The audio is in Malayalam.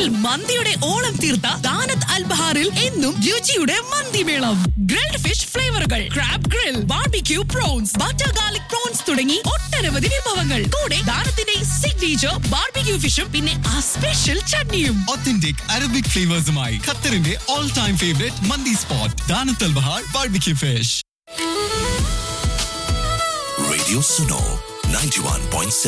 മന്തിയുടെ ഓളം തീർത്ത ദാനത്ത് അൽ ബഹാറിൽ എന്നും രുചിയുടെ മന്തിമേളം. Grilled fish ഫ്ലേവറുകൾ, crab grill, barbecue prawns, butter garlic prawns തുടങ്ങി ഒട്ടനവധി വിഭവങ്ങൾ. കൂടെ ദാനത്തിന്റെ സിഗ്നേച്ചർ ബാർബിക്യൂ ഫിഷും പിന്നെ ആ സ്പെഷ്യൽ ചട്നിയും. Authentic Arabic flavors-മായി ഖത്തറിന്റെ all time favorite മന്തി സ്പോട്ട് ദാനത്ത് അൽ Bahar barbecue fish. Radio Suno 91.7